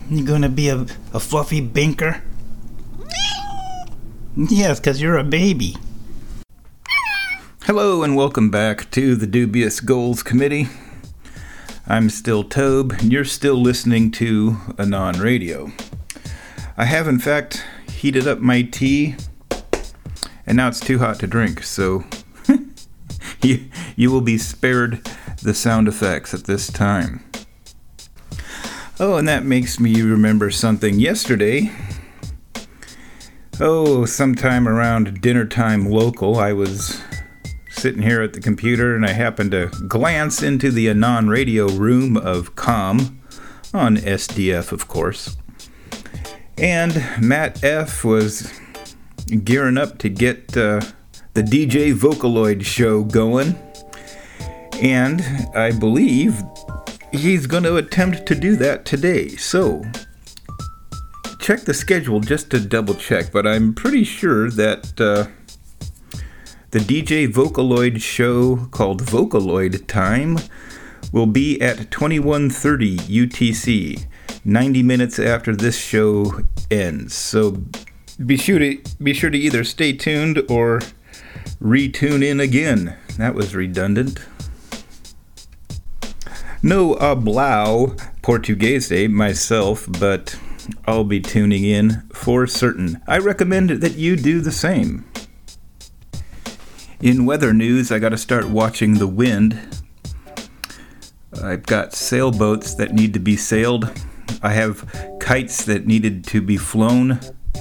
You gonna be a fluffy banker? Yes, 'cause you're a baby. Hello and welcome back to the Dubious Goals Committee. I'm still Tobe, and you're still listening to Anon Radio. I have, in fact, heated up my tea, and now it's too hot to drink, so you will be spared the sound effects at this time. Oh, and that makes me remember something. Yesterday, sometime around dinner time local, I was sitting here at the computer and I happened to glance into the Anon Radio room of COM, on SDF of course. And Matt F. was gearing up to get the DJ Vocaloid show going. And I believe he's going to attempt to do that today. So, check the schedule just to double check, but I'm pretty sure that the DJ Vocaloid show called Vocaloid Time will be at 21:30 UTC, 90 minutes after this show ends. So be sure to either stay tuned or retune in again. That was redundant. No hablau portuguese myself, but I'll be tuning in for certain. I recommend that you do the same. In weather news, I gotta start watching the wind. I've got sailboats that need to be sailed. I have kites that needed to be flown.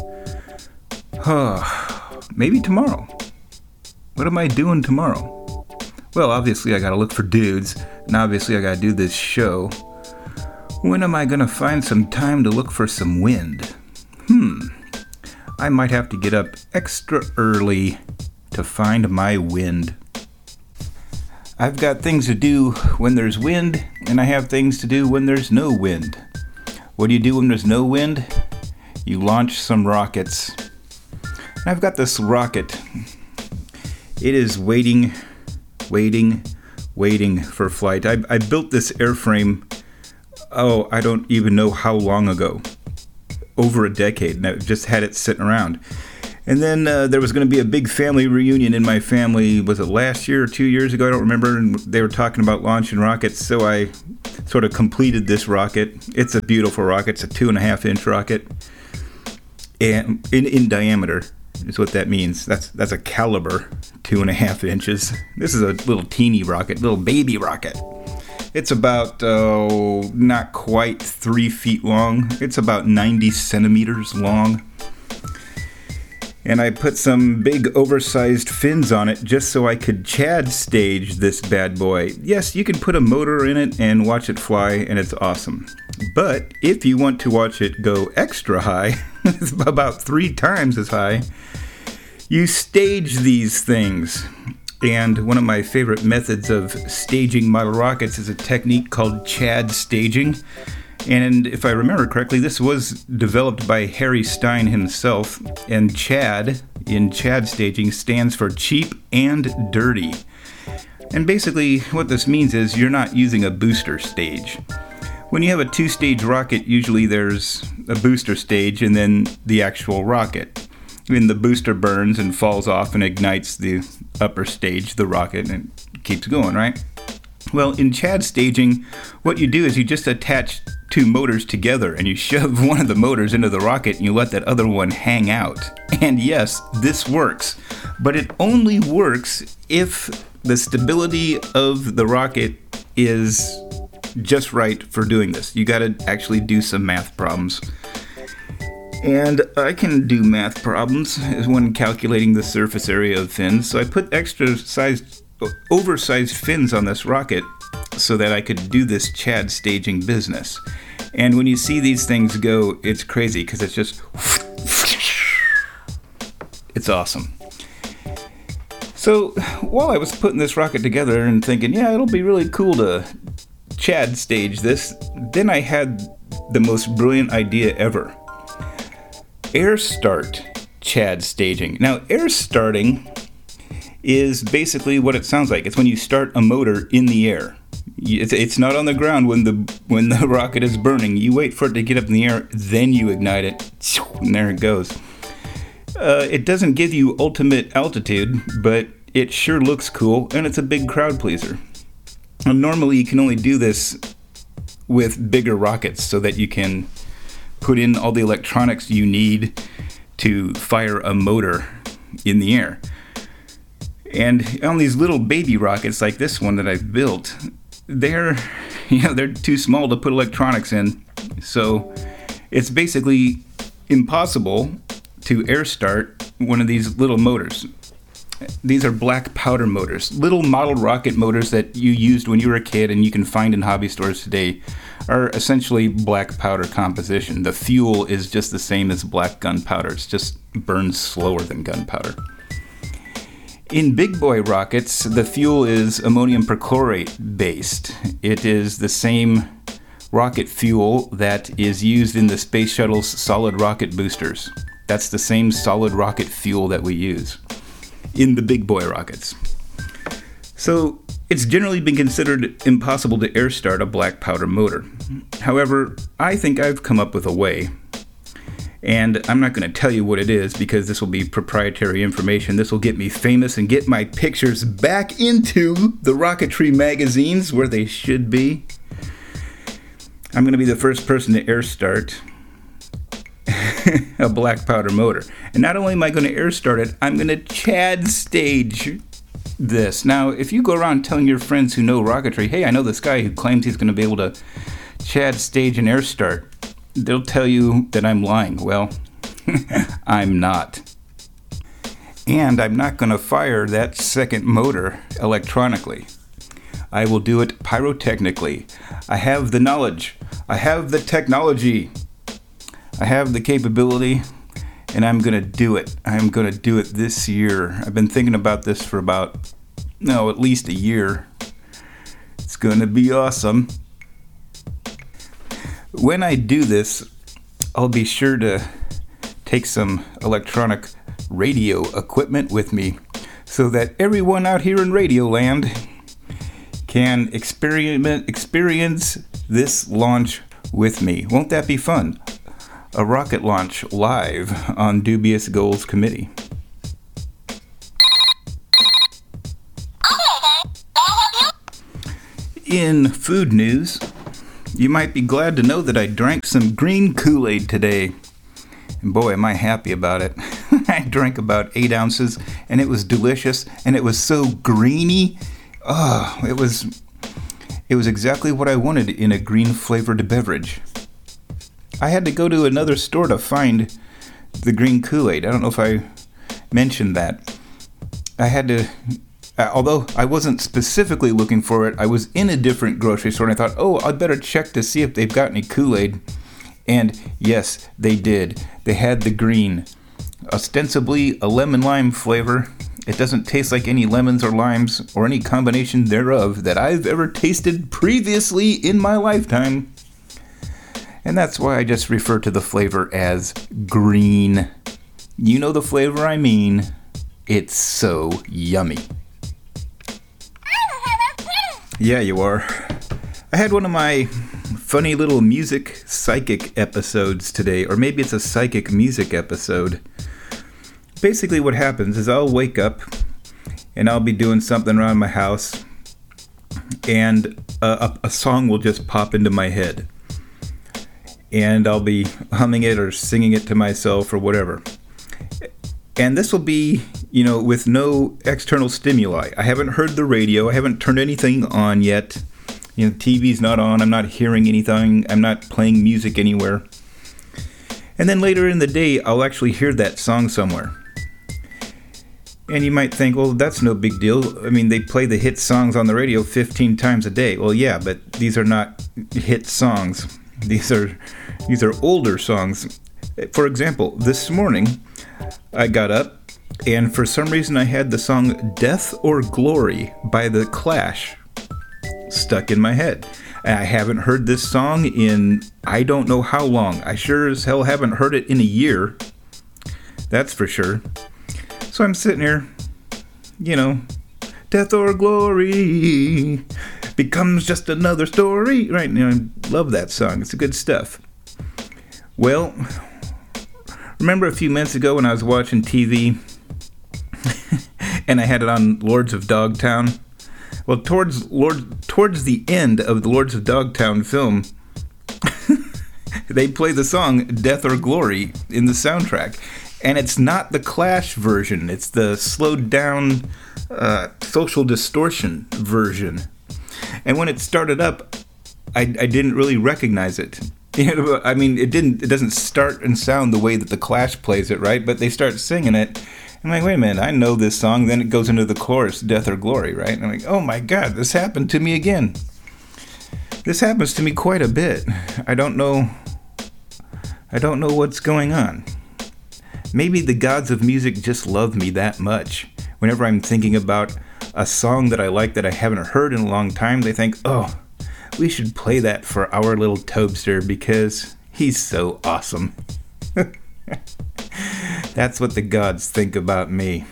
Maybe tomorrow. What am I doing tomorrow? Well, obviously I gotta look for dudes, and obviously I gotta do this show. When am I gonna find some time to look for some wind? I might have to get up extra early to find my wind. I've got things to do when there's wind, and I have things to do when there's no wind. What do you do when there's no wind? You launch some rockets. And I've got this rocket. It is waiting for flight. I built this airframe, I don't even know how long ago. Over a decade, and I just had it sitting around. And then there was going to be a big family reunion in my family. Was it last year or 2 years ago? I don't remember. And they were talking about launching rockets, so I sort of completed this rocket. It's a beautiful rocket. It's a 2.5-inch rocket, and in diameter is what that means. That's a caliber 2.5 inches. This is a little teeny rocket, little baby rocket. It's about not quite 3 feet long. It's about 90 centimeters long. And I put some big oversized fins on it just so I could Chad stage this bad boy. Yes, you can put a motor in it and watch it fly, and it's awesome. But if you want to watch it go extra high, it's about 3 times as high, you stage these things. And one of my favorite methods of staging model rockets is a technique called Chad staging. And if I remember correctly, this was developed by Harry Stein himself. And Chad, in Chad staging, stands for cheap and dirty. And basically what this means is you're not using a booster stage. When you have a 2-stage rocket, usually there's a booster stage and then the actual rocket. And the booster burns and falls off and ignites the upper stage, the rocket, and it keeps going, right? Well, in Chad staging, what you do is you just attach 2 motors together and you shove one of the motors into the rocket and you let that other one hang out. And yes, this works, but it only works if the stability of the rocket is just right for doing this. You gotta actually do some math problems. And I can do math problems when calculating the surface area of fins, so I put oversized fins on this rocket so that I could do this Chad staging business. And when you see these things go, it's crazy because it's just... It's awesome. So while I was putting this rocket together and thinking, it'll be really cool to Chad stage this, then I had the most brilliant idea ever. Air start Chad staging. Now, air starting is basically what it sounds like. It's when you start a motor in the air. It's not on the ground when the rocket is burning. You wait for it to get up in the air, then you ignite it, and there it goes. It doesn't give you ultimate altitude, but it sure looks cool, and it's a big crowd pleaser. And normally you can only do this with bigger rockets so that you can put in all the electronics you need to fire a motor in the air. And on these little baby rockets like this one that I've built, they're too small to put electronics in. So it's basically impossible to air start one of these little motors. These are black powder motors, little model rocket motors that you used when you were a kid and you can find in hobby stores today, are essentially black powder composition. The fuel is just the same as black gunpowder. It just burns slower than gunpowder. In big boy rockets, the fuel is ammonium perchlorate based. It is the same rocket fuel that is used in the space shuttle's solid rocket boosters. That's the same solid rocket fuel that we use in the big boy rockets. So it's generally been considered impossible to air start a black powder motor. However, I think I've come up with a way. And I'm not going to tell you what it is because this will be proprietary information. This will get me famous and get my pictures back into the rocketry magazines where they should be. I'm going to be the first person to air start a black powder motor. And not only am I going to air start it, I'm going to Chad stage this. Now, if you go around telling your friends who know rocketry, hey, I know this guy who claims he's going to be able to Chad stage an air start, they'll tell you that I'm lying. Well, I'm not. And I'm not going to fire that second motor electronically. I will do it pyrotechnically. I have the knowledge. I have the technology. I have the capability, and I'm going to do it. I'm going to do it this year. I've been thinking about this for at least a year. It's going to be awesome. When I do this, I'll be sure to take some electronic radio equipment with me so that everyone out here in Radio Land can experience this launch with me. Won't that be fun? A rocket launch live on Dubious Goals Committee. In food news, you might be glad to know that I drank some green Kool-Aid today. And boy, am I happy about it. I drank about 8 ounces, and it was delicious, and it was so greeny. Oh, it was exactly what I wanted in a green-flavored beverage. I had to go to another store to find the green Kool-Aid. I don't know if I mentioned that. I had to, although I wasn't specifically looking for it, I was in a different grocery store and I thought, oh, I'd better check to see if they've got any Kool-Aid. And yes, they did. They had the green. Ostensibly a lemon-lime flavor. It doesn't taste like any lemons or limes or any combination thereof that I've ever tasted previously in my lifetime. And that's why I just refer to the flavor as green. You know the flavor I mean. It's so yummy. Yeah, you are. I had one of my funny little music psychic episodes today, or maybe it's a psychic music episode. Basically what happens is I'll wake up and I'll be doing something around my house and a song will just pop into my head. And I'll be humming it or singing it to myself or whatever. And this will be, with no external stimuli. I haven't heard the radio. I haven't turned anything on yet. TV's not on. I'm not hearing anything. I'm not playing music anywhere. And then later in the day, I'll actually hear that song somewhere. And you might think, well, that's no big deal. I mean, they play the hit songs on the radio 15 times a day. Well, yeah, but these are not hit songs. These are older songs. For example, this morning I got up and for some reason I had the song Death or Glory by The Clash stuck in my head. And I haven't heard this song in I don't know how long. I sure as hell haven't heard it in a year. That's for sure. So I'm sitting here, Death or Glory. becomes just another story. Right, you know, I love that song. It's good stuff. Well, remember a few minutes ago when I was watching TV and I had it on Lords of Dogtown? Well, towards the end of the Lords of Dogtown film, they play the song Death or Glory in the soundtrack. And it's not the Clash version. It's the slowed down Social Distortion version. And when it started up, I didn't really recognize it. You know, I mean, it doesn't start and sound the way that the Clash plays it, right? But they start singing it. I'm like, wait a minute, I know this song. Then it goes into the chorus, Death or Glory, right? And I'm like, oh my God, this happened to me again. This happens to me quite a bit. I don't know what's going on. Maybe the gods of music just love me that much. Whenever I'm thinking about a song that I like that I haven't heard in a long time, they think, oh, we should play that for our little Tobster because he's so awesome. That's what the gods think about me.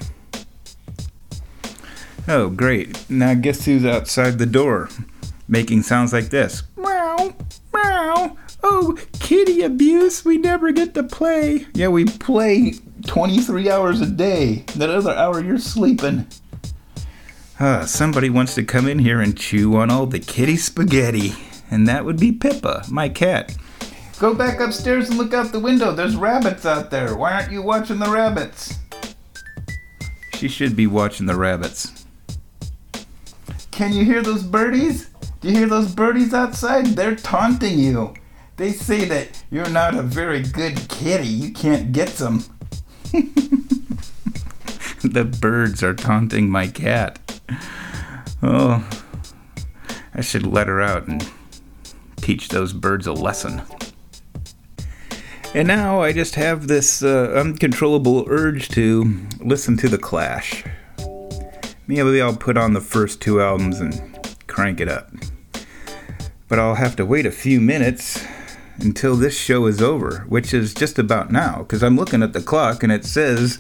Oh, great. Now guess who's outside the door making sounds like this? Meow, meow. Oh, kitty abuse, we never get to play. Yeah, we play 23 hours a day. That other hour you're sleeping. Somebody wants to come in here and chew on all the kitty spaghetti. And that would be Pippa, my cat. Go back upstairs and look out the window. There's rabbits out there. Why aren't you watching the rabbits? She should be watching the rabbits. Can you hear those birdies? Do you hear those birdies outside? They're taunting you. They say that you're not a very good kitty. You can't get some. The birds are taunting my cat. Oh, I should let her out and teach those birds a lesson. And now I just have this uncontrollable urge to listen to The Clash. Maybe I'll put on the first 2 albums and crank it up. But I'll have to wait a few minutes until this show is over, which is just about now, because I'm looking at the clock and it says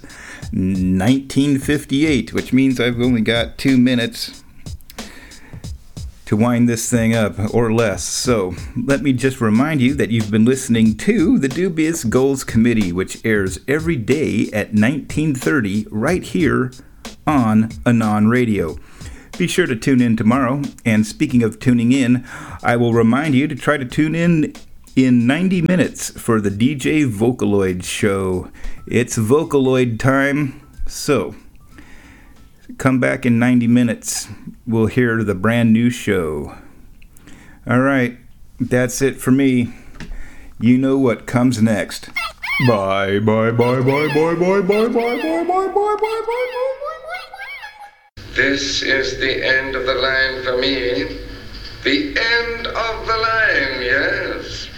19:58, which means I've only got 2 minutes to wind this thing up, or less. So let me just remind you that you've been listening to the Dubious Goals Committee, which airs every day at 19:30 right here on Anon Radio. Be sure to tune in tomorrow. And speaking of tuning in, I will remind you to try to tune in 90 minutes for the DJ Vocaloid show. It's Vocaloid time, so come back in 90 minutes. We'll hear the brand new show. All right, that's it for me. You know what comes next. Bye, bye, bye, bye, bye, bye, bye, bye, bye, bye, bye, bye, bye. This is the end of the line for me. The end of the line, yes.